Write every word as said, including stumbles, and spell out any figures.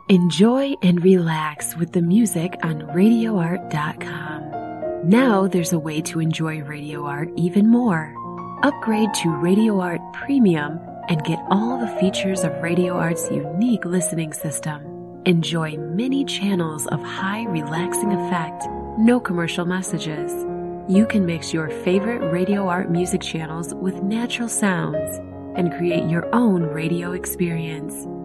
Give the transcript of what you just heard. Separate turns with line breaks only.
Enjoy and relax with the music on radio art dot com. Now there's a way to enjoy Radio Art even more. Upgrade to Radio Art Premium and get all the features of Radio Art's unique listening system. Enjoy many channels of high relaxing effect, no commercial messages. You can mix your favorite Radio Art music channels with natural sounds and create your own radio experience.